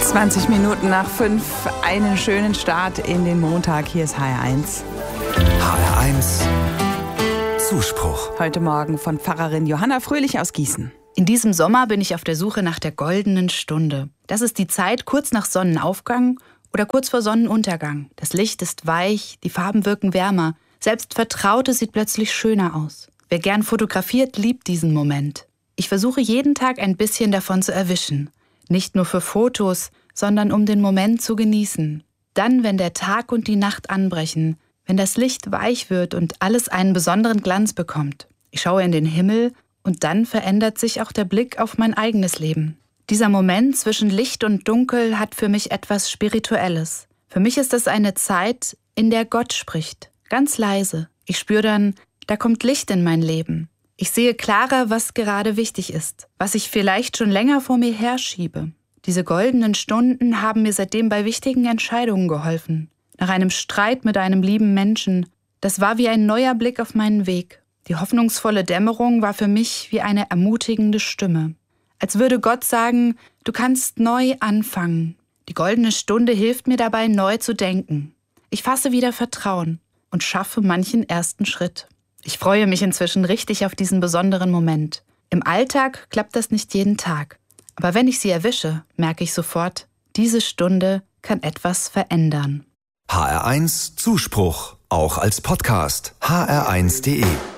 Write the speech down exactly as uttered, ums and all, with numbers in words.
zwanzig Minuten nach fünf, einen schönen Start in den Montag. Hier ist H R eins. H R eins Zuspruch. Heute Morgen von Pfarrerin Johanna Fröhlich aus Gießen. In diesem Sommer bin ich auf der Suche nach der goldenen Stunde. Das ist die Zeit kurz nach Sonnenaufgang oder kurz vor Sonnenuntergang. Das Licht ist weich, die Farben wirken wärmer. Selbst Vertrautes sieht plötzlich schöner aus. Wer gern fotografiert, liebt diesen Moment. Ich versuche jeden Tag ein bisschen davon zu erwischen. Nicht nur für Fotos, sondern um den Moment zu genießen. Dann, wenn der Tag und die Nacht anbrechen, wenn das Licht weich wird und alles einen besonderen Glanz bekommt. Ich schaue in den Himmel und dann verändert sich auch der Blick auf mein eigenes Leben. Dieser Moment zwischen Licht und Dunkel hat für mich etwas Spirituelles. Für mich ist es eine Zeit, in der Gott spricht. Ganz leise. Ich spüre dann, da kommt Licht in mein Leben. Ich sehe klarer, was gerade wichtig ist, was ich vielleicht schon länger vor mir herschiebe. Diese goldenen Stunden haben mir seitdem bei wichtigen Entscheidungen geholfen. Nach einem Streit mit einem lieben Menschen, das war wie ein neuer Blick auf meinen Weg. Die hoffnungsvolle Dämmerung war für mich wie eine ermutigende Stimme. Als würde Gott sagen, du kannst neu anfangen. Die goldene Stunde hilft mir dabei, neu zu denken. Ich fasse wieder Vertrauen und schaffe manchen ersten Schritt. Ich freue mich inzwischen richtig auf diesen besonderen Moment. Im Alltag klappt das nicht jeden Tag. Aber wenn ich sie erwische, merke ich sofort, diese Stunde kann etwas verändern. H R eins Zuspruch, auch als Podcast. H R eins punkt de